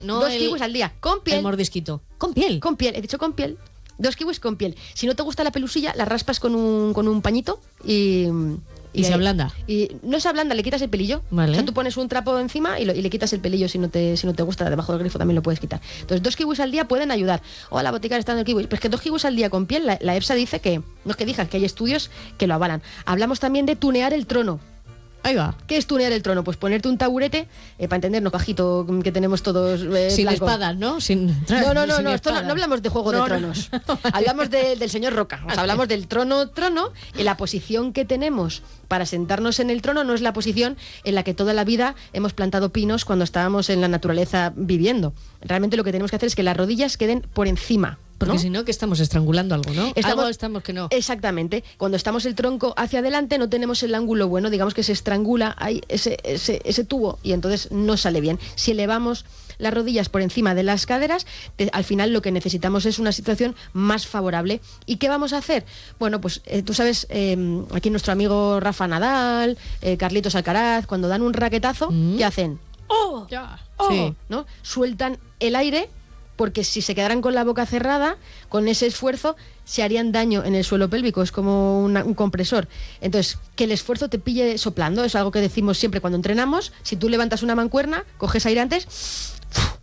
No 2 kiwis al día, con piel. El mordisquito. ¿Con piel? Con piel, he dicho con piel. 2 kiwis con piel. Si no te gusta la pelusilla, la raspas con un pañito y se ablanda. Y no se ablanda, le quitas el pelillo. Vale. O sea, tú pones un trapo encima y le quitas el pelillo si no te gusta, debajo del grifo también lo puedes quitar. Entonces 2 kiwis al día pueden ayudar. O la boticaria está en el kiwi. Pero es que 2 kiwis al día con piel, la EFSA dice que, no es que digan, que hay estudios que lo avalan. Hablamos también de tunear el trono. Ahí va. ¿Qué es tunear el trono? Pues ponerte un taburete, para entendernos, bajito, que tenemos todos sin blanco. espadas, ¿no? No, esto no hablamos de Juego de Tronos. Hablamos del señor Roca. O sea, hablamos del trono, y la posición que tenemos para sentarnos en el trono no es la posición en la que toda la vida hemos plantado pinos cuando estábamos en la naturaleza viviendo. Realmente lo que tenemos que hacer es que las rodillas queden por encima. Porque si no, que estamos estrangulando algo, ¿no? Estamos que no. Exactamente. Cuando estamos el tronco hacia adelante no tenemos el ángulo bueno, digamos que se estrangula ahí ese tubo y entonces no sale bien. Si elevamos las rodillas por encima de las caderas, al final lo que necesitamos es una situación más favorable. ¿Y qué vamos a hacer? Bueno, pues tú sabes, aquí nuestro amigo Rafa Nadal, Carlitos Alcaraz, cuando dan un raquetazo, ¿qué hacen? ¡Oh! Ya. ¡Oh! Sí. ¿No? Sueltan el aire, porque si se quedaran con la boca cerrada, con ese esfuerzo, se harían daño en el suelo pélvico, es como un compresor. Entonces, que el esfuerzo te pille soplando, es algo que decimos siempre cuando entrenamos. Si tú levantas una mancuerna, coges aire antes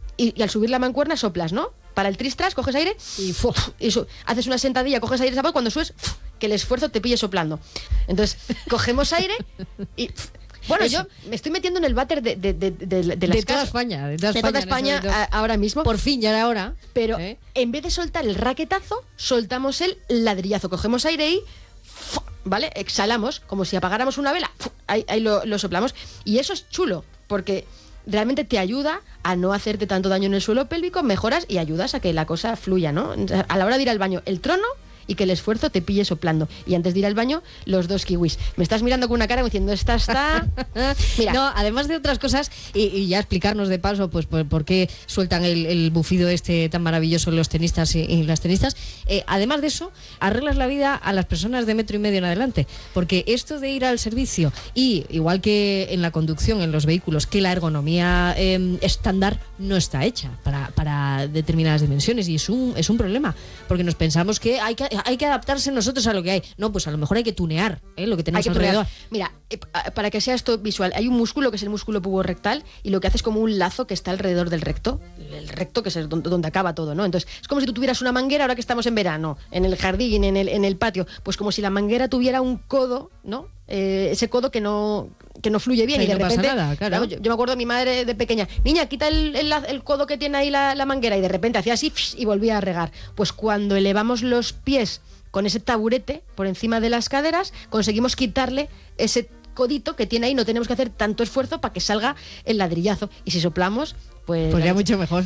y al subir la mancuerna soplas, ¿no? Para el tristras, coges aire y haces una sentadilla, coges aire, ¿sabes? Cuando subes, que el esfuerzo te pille soplando. Entonces, cogemos aire y... Bueno, yo me estoy metiendo en el váter de toda España. De toda España ahora mismo. Por fin, ya era hora. Pero en vez de soltar el raquetazo, soltamos el ladrillazo. Cogemos aire y... ¿vale? Exhalamos, como si apagáramos una vela. Ahí lo soplamos. Y eso es chulo, porque realmente te ayuda a no hacerte tanto daño en el suelo pélvico, mejoras y ayudas a que la cosa fluya, ¿no? A la hora de ir al baño, el trono... y que el esfuerzo te pille soplando. Y antes de ir al baño, los 2 kiwis. Me estás mirando con una cara diciendo, esta está... Mira. No, además de otras cosas, y ya explicarnos de paso, pues por qué sueltan el bufido tan maravilloso los tenistas y las tenistas. Además de eso, arreglas la vida a las personas de 1,5 metros en adelante. Porque esto de ir al servicio, y igual que en la conducción, en los vehículos, que la ergonomía estándar no está hecha para determinadas dimensiones. Y es un problema. Porque nos pensamos que hay que adaptarse nosotros a lo que hay. No, pues a lo mejor hay que tunear lo que tenemos alrededor. Mira, para que sea esto visual, hay un músculo que es el músculo puborectal y lo que hace es como un lazo que está alrededor del recto. El recto, que es donde acaba todo, ¿no? Entonces, es como si tú tuvieras una manguera ahora que estamos en verano, en el jardín, en el patio. Pues como si la manguera tuviera un codo, ¿no? Ese codo que no fluye bien. Sí, y de no repente, pasa nada, claro. Yo me acuerdo de mi madre de pequeña, niña, quita el codo que tiene ahí la manguera, y de repente hacía así y volvía a regar. Pues cuando elevamos los pies con ese taburete por encima de las caderas, conseguimos quitarle ese codito que tiene ahí, no tenemos que hacer tanto esfuerzo para que salga el ladrillazo. Y si soplamos, pues ya mucho mejor.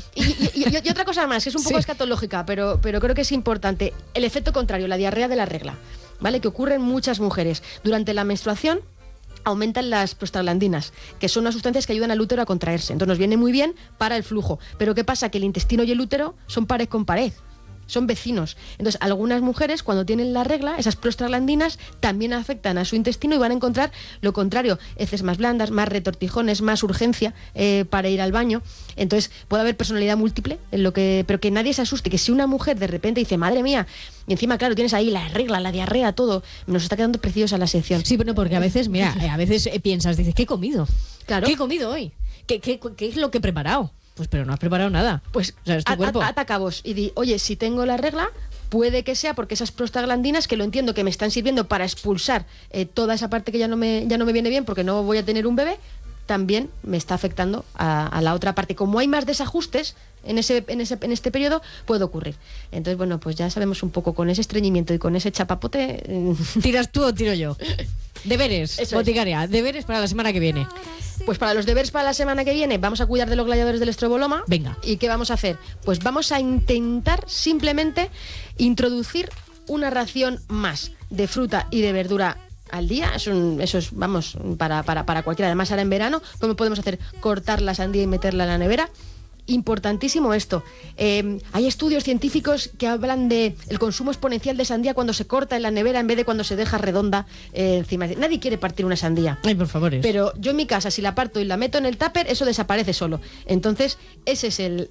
Y otra cosa más, que es un poco escatológica, pero creo que es importante, el efecto contrario, la diarrea de la regla, ¿vale? Que ocurre en muchas mujeres. Durante la menstruación aumentan las prostaglandinas, que son unas sustancias que ayudan al útero a contraerse. Entonces nos viene muy bien para el flujo. Pero ¿qué pasa? Que el intestino y el útero son pared con pared. Son vecinos. Entonces, algunas mujeres, cuando tienen la regla, esas prostaglandinas también afectan a su intestino y van a encontrar lo contrario, heces más blandas, más retortijones, más urgencia para ir al baño. Entonces, puede haber personalidad múltiple, pero que nadie se asuste, que si una mujer de repente dice, madre mía, y encima, claro, tienes ahí la regla, la diarrea, todo, nos está quedando preciosa la sección. Sí, bueno, porque a veces, mira, piensas, dices, ¿qué he comido? Claro. ¿Qué he comido hoy? ¿Qué es lo que he preparado? Pues pero no has preparado nada. Pues o sea, es tu cuerpo. Ata cabos y di, oye, si tengo la regla, puede que sea porque esas prostaglandinas, que lo entiendo que me están sirviendo para expulsar toda esa parte que ya no me viene bien porque no voy a tener un bebé, también me está afectando a la otra parte. Como hay más desajustes en este periodo, puede ocurrir. Entonces, bueno, pues ya sabemos un poco, con ese estreñimiento y con ese chapapote... ¿Tiras tú o tiro yo? Deberes, Eso boticaria, deberes para la semana que viene. Pues para los deberes para la semana que viene vamos a cuidar de los gladiadores del estroboloma. Venga. ¿Y qué vamos a hacer? Pues vamos a intentar simplemente introducir una ración más de fruta y de verdura al día. Eso es, vamos, para cualquiera. Además, ahora en verano, ¿cómo podemos hacer? Cortar la sandía y meterla en la nevera. importantísimo esto. Hay estudios científicos que hablan de el consumo exponencial de sandía cuando se corta en la nevera en vez de cuando se deja redonda encima. Nadie quiere partir una sandía. Ay, por favor. Pero yo en mi casa, si la parto y la meto en el tupper, eso desaparece solo. Entonces, ese es el